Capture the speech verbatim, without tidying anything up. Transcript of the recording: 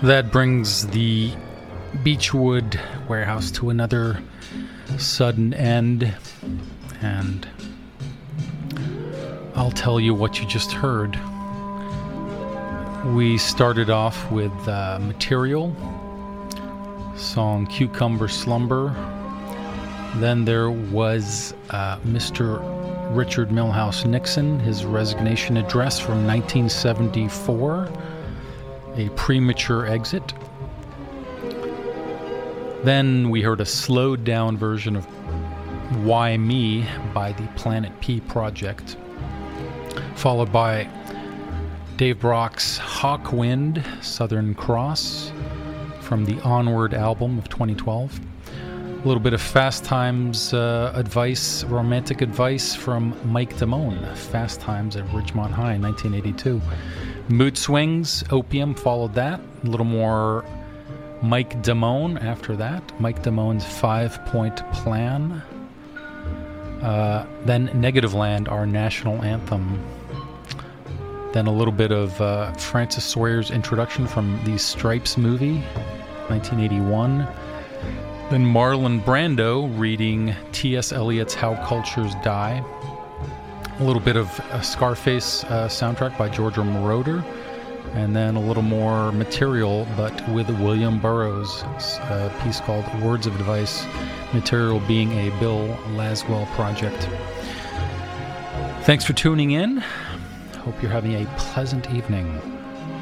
That brings the Beechwood Warehouse to another sudden end, and I'll tell you what you just heard. We started off with uh, Material, song Cucumber Slumber. Then there was uh, Mister Richard Milhous Nixon, his resignation address from nineteen seventy-four, a premature exit. Then we heard a slowed down version of Why Me by the Planet P Project, followed by Dave Brock's Hawkwind, Southern Cross, from the Onward album of twenty twelve. A little bit of Fast Times uh, advice, romantic advice from Mike Damone, Fast Times at Ridgemont High, nineteen eighty-two. Mood Swings, Opium followed that. A little more Mike Damone after that. Mike Damone's Five Point Plan. Uh, then Negativland, our national anthem. Then a little bit of uh, Francis Sawyer's introduction from the Stripes movie, nineteen eighty-one. Then Marlon Brando reading T S Eliot's How Cultures Die. A little bit of a Scarface uh, soundtrack by Giorgio Moroder. And then a little more Material, but with William Burroughs, a piece called Words of Advice, Material being a Bill Laswell project. Thanks for tuning in. Hope you're having a pleasant evening.